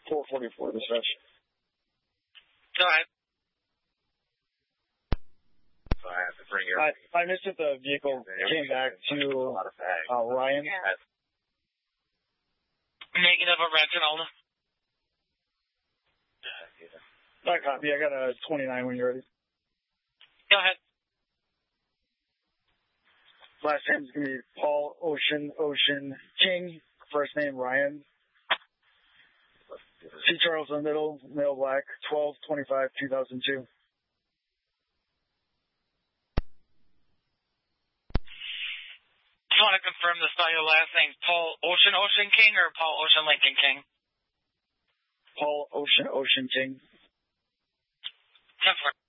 444 dispatch. Go ahead. So I have to bring your... I missed it. The vehicle came back to Ryan. Negative of Reginald. I copy. I got a 29 when you're ready. Go ahead. Last name's going to be Paul Ocean King. First name Ryan. C. Charles in the middle, male black, 12/25/2002. Just want to confirm the spell your last name, Paul Ocean King or Paul Ocean Lincoln King? Paul Ocean King. Confirm.